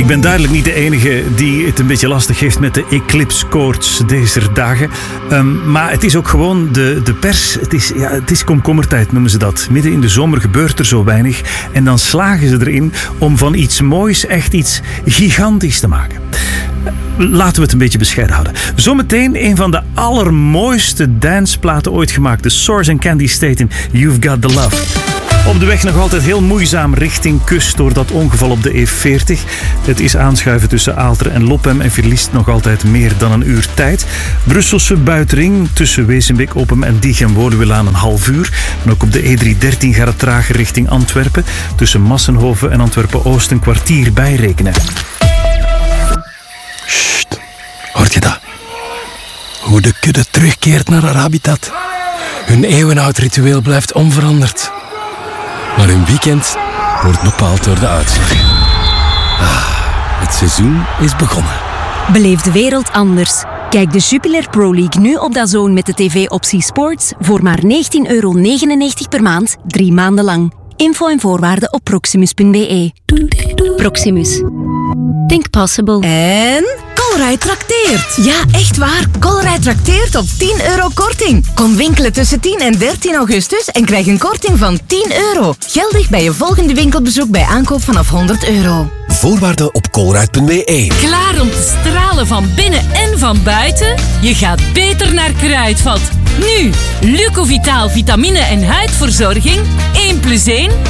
Ik ben duidelijk niet de enige die het een beetje lastig heeft met de eclipse koorts deze dagen. Maar het is ook gewoon de pers. Het is komkommertijd, noemen ze dat. Midden in de zomer gebeurt er zo weinig. En dan slagen ze erin om van iets moois echt iets gigantisch te maken. Laten we het een beetje bescheiden houden. Zometeen een van de allermooiste danceplaten ooit gemaakt. De Source and Candy State in You've Got The Love. Op de weg nog altijd heel moeizaam richting kust door dat ongeval op de E40. Het is aanschuiven tussen Aalter en Lopem en verliest nog altijd meer dan een uur tijd. Brusselse buitenring tussen Wezenbeek, Oppem en Diegem Woluwelaan een half uur. En ook op de E313 gaat het trager richting Antwerpen. Tussen Massenhoven en Antwerpen-Oost een kwartier bijrekenen. Sst, hoort je dat? Hoe de kudde terugkeert naar haar habitat. Hun eeuwenoud ritueel blijft onveranderd. Maar hun weekend wordt bepaald door de uitslag. Het seizoen is begonnen. Beleef de wereld anders. Kijk de Jupiler Pro League nu op DAZN met de tv-optie Sports voor maar €19,99 per maand, 3 maanden lang. Info en voorwaarden op proximus.be. Proximus. Think possible. En Colruyt trakteert. Ja, echt waar. Colruyt trakteert op €10 korting. Kom winkelen tussen 10 en 13 augustus en krijg een korting van €10. Geldig bij je volgende winkelbezoek bij aankoop vanaf €100. Voorwaarden op colruyt.be. Klaar om te stralen van binnen en van buiten? Je gaat beter naar Kruidvat. Nu, Lucovitaal vitamine en huidverzorging. 1+1